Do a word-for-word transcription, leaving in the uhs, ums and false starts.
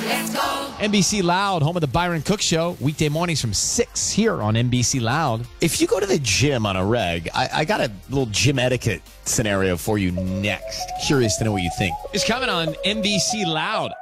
Let's go. N B C Loud, home of the Byron Cook Show, weekday mornings from six here on N B C Loud. If you go to the gym on a reg, I, I got a little gym etiquette scenario for you next. Curious to know what you think. It's coming on N B C Loud.